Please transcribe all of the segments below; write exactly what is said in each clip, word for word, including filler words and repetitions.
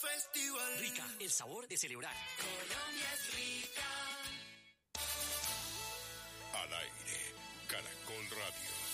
festival. Rica, el sabor de celebrar. Colombia es rica. Al aire, Caracol Radio.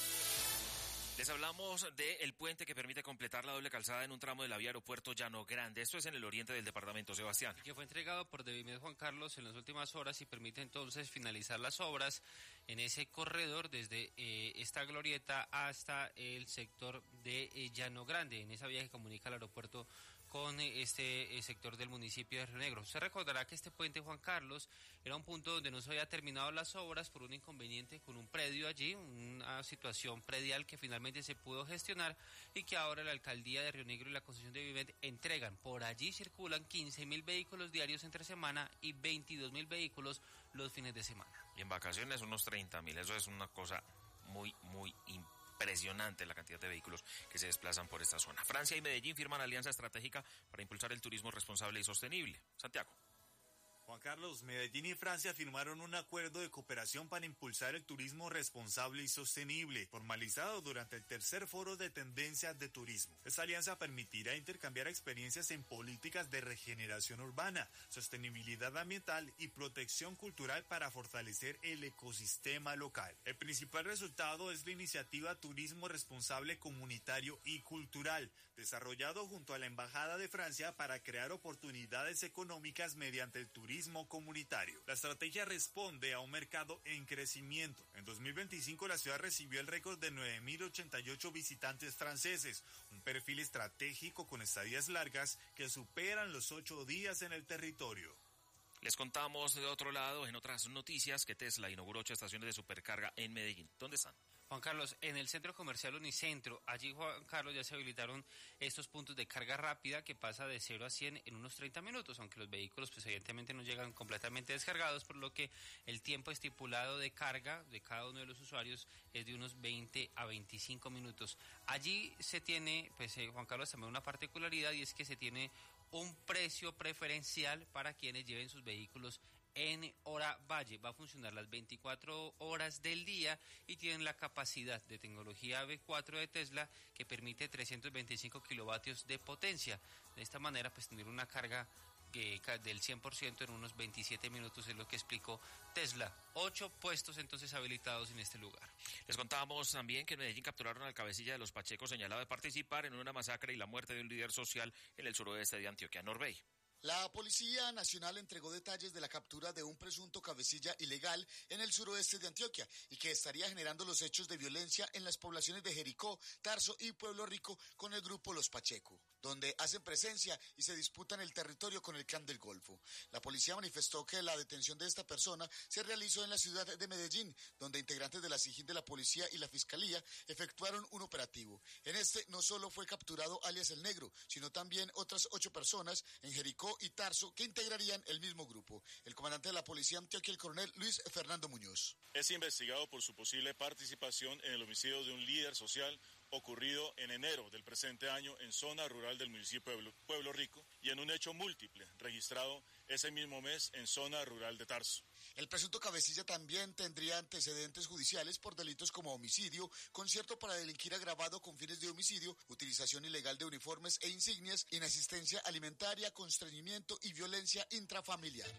Les hablamos del puente que permite completar la doble calzada en un tramo de la vía Aeropuerto Llano Grande. Esto es en el oriente del departamento, Sebastián. Que fue entregado por Devimed Juan Carlos en las últimas horas y permite entonces finalizar las obras en ese corredor desde eh, esta glorieta hasta el sector de eh, Llano Grande, en esa vía que comunica el aeropuerto con este eh, sector del municipio de Río Negro. Se recordará que este puente Juan Carlos era un punto donde no se había terminado las obras por un inconveniente con un predio allí, una situación predial que finalmente se pudo gestionar y que ahora la alcaldía de Río Negro y la concesión de Vivienda entregan. Por allí circulan quince mil vehículos diarios entre semana y veintidós mil vehículos los fines de semana. Y en vacaciones unos treinta mil, eso es una cosa muy, muy importante. Impresionante la cantidad de vehículos que se desplazan por esta zona. Francia y Medellín firman alianza estratégica para impulsar el turismo responsable y sostenible. Santiago. Juan Carlos, Medellín y Francia firmaron un acuerdo de cooperación para impulsar el turismo responsable y sostenible, formalizado durante el tercer foro de tendencias de turismo. Esta alianza permitirá intercambiar experiencias en políticas de regeneración urbana, sostenibilidad ambiental y protección cultural para fortalecer el ecosistema local. El principal resultado es la iniciativa Turismo Responsable Comunitario y Cultural, desarrollado junto a la Embajada de Francia para crear oportunidades económicas mediante el turismo comunitario. La estrategia responde a un mercado en crecimiento. En dos mil veinticinco la ciudad recibió el récord de nueve mil ochenta y ocho visitantes franceses, un perfil estratégico con estadías largas que superan los ocho días en el territorio. Les contamos de otro lado, en otras noticias, que Tesla inauguró ocho estaciones de supercarga en Medellín. ¿Dónde están? Juan Carlos, en el centro comercial Unicentro, allí, Juan Carlos, ya se habilitaron estos puntos de carga rápida que pasa de cero a cien en unos treinta minutos, aunque los vehículos pues evidentemente no llegan completamente descargados, por lo que el tiempo estipulado de carga de cada uno de los usuarios es de unos veinte a veinticinco minutos. Allí se tiene, pues eh, Juan Carlos, también una particularidad, y es que se tiene un precio preferencial para quienes lleven sus vehículos en hora valle. Va a funcionar las veinticuatro horas del día y tienen la capacidad de tecnología V cuatro de Tesla que permite trescientos veinticinco kilovatios de potencia. De esta manera, pues tener una carga que del cien por ciento en unos veintisiete minutos es lo que explicó Tesla. Ocho puestos entonces habilitados en este lugar. Les contábamos también que en Medellín capturaron al cabecilla de los Pachecos señalado de participar en una masacre y la muerte de un líder social en el suroeste de Antioquia, Norbey. La Policía Nacional entregó detalles de la captura de un presunto cabecilla ilegal en el suroeste de Antioquia y que estaría generando los hechos de violencia en las poblaciones de Jericó, Tarso y Pueblo Rico con el grupo Los Pacheco, donde hacen presencia y se disputan el territorio con el Clan del Golfo. La policía manifestó que la detención de esta persona se realizó en la ciudad de Medellín, donde integrantes de la SIJIN de la policía y la fiscalía efectuaron un operativo. En este no solo fue capturado alias El Negro, sino también otras ocho personas en Jericó y Tarso que integrarían el mismo grupo. El comandante de la policía Antioquia, el coronel Luis Fernando Muñoz. Es investigado por su posible participación en el homicidio de un líder social ocurrido en enero del presente año en zona rural del municipio de Pueblo Rico y en un hecho múltiple registrado ese mismo mes en zona rural de Tarso. El presunto cabecilla también tendría antecedentes judiciales por delitos como homicidio, concierto para delinquir agravado con fines de homicidio, utilización ilegal de uniformes e insignias, inasistencia alimentaria, constreñimiento y violencia intrafamiliar.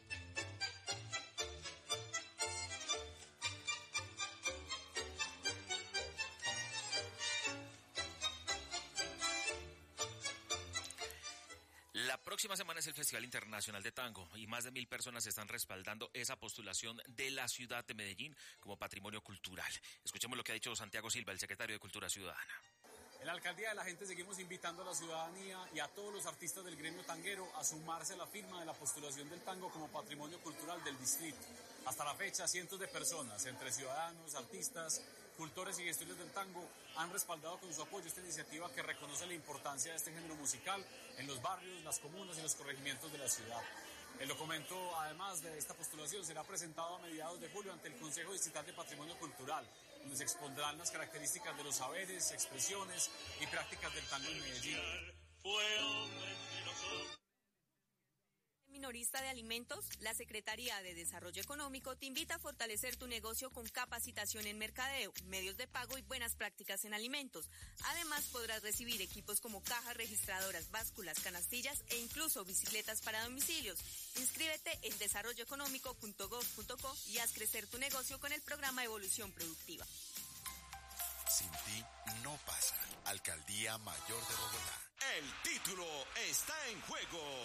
La próxima semana es el Festival Internacional de Tango y más de mil personas están respaldando esa postulación de la ciudad de Medellín como patrimonio cultural. Escuchemos lo que ha dicho Santiago Silva, el secretario de Cultura Ciudadana. En la Alcaldía de la Gente seguimos invitando a la ciudadanía y a todos los artistas del gremio tanguero a sumarse a la firma de la postulación del tango como patrimonio cultural del distrito. Hasta la fecha, cientos de personas, entre ciudadanos, artistas, cultores y gestores del tango, han respaldado con su apoyo esta iniciativa que reconoce la importancia de este género musical en los barrios, las comunas y los corregimientos de la ciudad. El documento, además de esta postulación, será presentado a mediados de julio ante el Consejo Distrital de Patrimonio Cultural, donde se expondrán las características de los saberes, expresiones y prácticas del tango en Medellín. Minoría minorista de alimentos? La Secretaría de Desarrollo Económico te invita a fortalecer tu negocio con capacitación en mercadeo, medios de pago y buenas prácticas en alimentos. Además, podrás recibir equipos como cajas registradoras, básculas, canastillas e incluso bicicletas para domicilios. Inscríbete en desarrollo económico punto gov punto co y haz crecer tu negocio con el programa Evolución Productiva. Sin ti no pasa. Alcaldía Mayor de Bogotá. El título está en juego.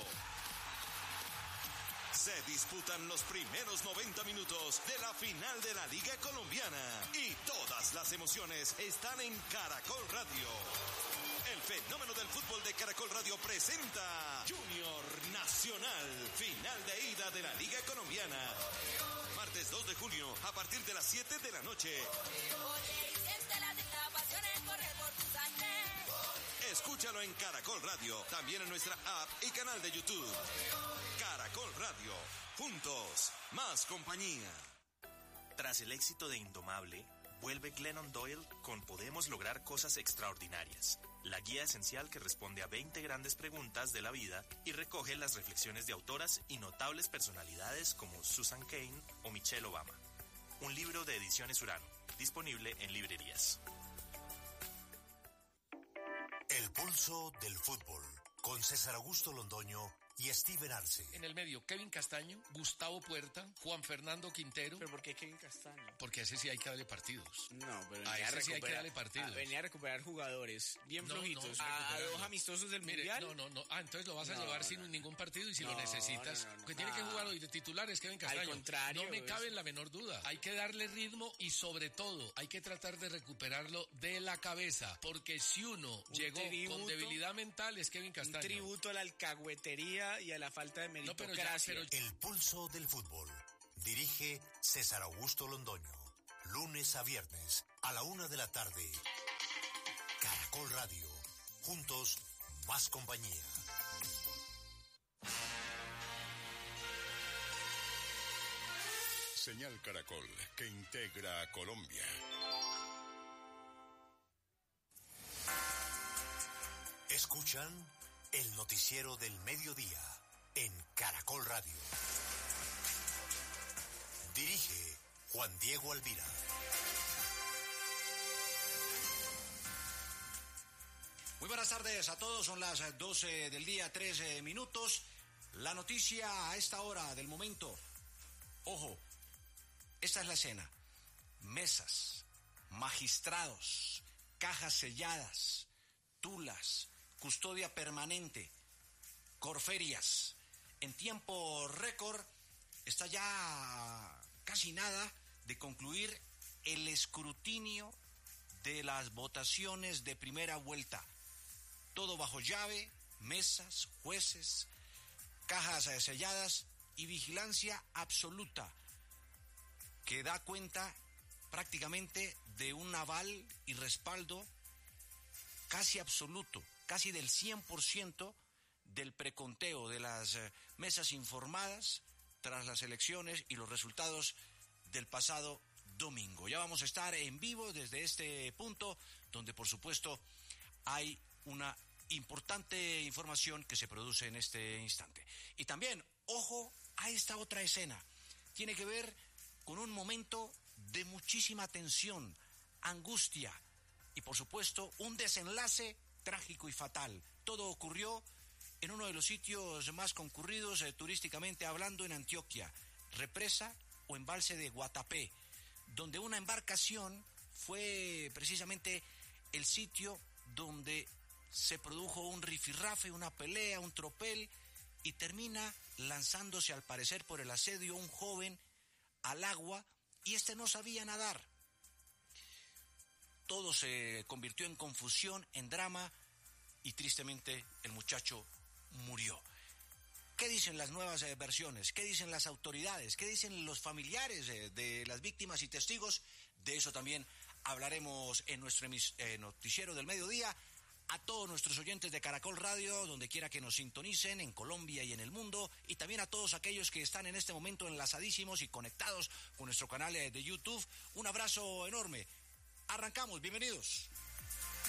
Se disputan los primeros noventa minutos de la final de la Liga Colombiana y todas las emociones están en Caracol Radio. El fenómeno del fútbol de Caracol Radio presenta Junior Nacional, final de ida de la Liga Colombiana. Martes dos de junio a partir de las siete de la noche. Escúchalo en Caracol Radio, también en nuestra app y canal de YouTube. Caracol Radio, juntos, más compañía. Tras el éxito de Indomable, vuelve Glennon Doyle con Podemos lograr cosas extraordinarias, la guía esencial que responde a veinte grandes preguntas de la vida y recoge las reflexiones de autoras y notables personalidades como Susan Cain o Michelle Obama. Un libro de Ediciones Urano, disponible en librerías. El pulso del fútbol, con César Augusto Londoño y Steven Arce. En el medio, Kevin Castaño, Gustavo Puerta, Juan Fernando Quintero. ¿Pero por qué Kevin Castaño? Porque a ese sí hay que darle partidos. No, pero a ese sí hay que darle partidos. A, venía a recuperar jugadores bien no, flojitos. No, a, a dos amistosos del Mire, Mundial. No, no, no. Ah, entonces lo vas a no, llevar no. sin ningún partido y si no, lo necesitas. No, no, no, que no. tiene que jugar hoy de titular es Kevin Castaño. Al contrario. No me cabe es... en la menor duda. Hay que darle ritmo y sobre todo hay que tratar de recuperarlo de la cabeza. Porque si uno un llegó tributo, con debilidad mental es Kevin Castaño. Un tributo a la alcahuetería y a la falta de mérito. No, pero ya, pero... El pulso del fútbol. Dirige César Augusto Londoño. Lunes a viernes a la una de la tarde. Caracol Radio. Juntos, más compañía. Señal Caracol, que integra a Colombia. Escuchan el noticiero del mediodía en Caracol Radio. Dirige Juan Diego Alvira. Muy buenas tardes a todos, son las doce del día, trece minutos. La noticia a esta hora del momento. Ojo, esta es la escena. Mesas, magistrados, cajas selladas, tulas, custodia permanente, corferias. En tiempo récord está ya casi nada de concluir el escrutinio de las votaciones de primera vuelta. Todo bajo llave, mesas, jueces, cajas selladas y vigilancia absoluta que da cuenta prácticamente de un aval y respaldo casi absoluto, casi del cien por ciento del preconteo de las mesas informadas tras las elecciones y los resultados del pasado domingo. Ya vamos a estar en vivo desde este punto, donde por supuesto hay una importante información que se produce en este instante. Y también, ojo a esta otra escena. Tiene que ver con un momento de muchísima tensión, angustia y por supuesto un desenlace trágico y fatal. Todo ocurrió en uno de los sitios más concurridos eh, turísticamente hablando en Antioquia, represa o embalse de Guatapé, donde una embarcación fue precisamente el sitio donde se produjo un rifirrafe, una pelea, un tropel, y termina lanzándose al parecer por el asedio un joven al agua, y este no sabía nadar. Todo se convirtió en confusión, en drama, y tristemente el muchacho murió. ¿Qué dicen las nuevas eh, versiones? ¿Qué dicen las autoridades? ¿Qué dicen los familiares eh, de las víctimas y testigos? De eso también hablaremos en nuestro emis- eh, noticiero del mediodía. A todos nuestros oyentes de Caracol Radio, donde quiera que nos sintonicen, en Colombia y en el mundo, y también a todos aquellos que están en este momento enlazadísimos y conectados con nuestro canal eh, de YouTube. Un abrazo enorme. Arrancamos, bienvenidos.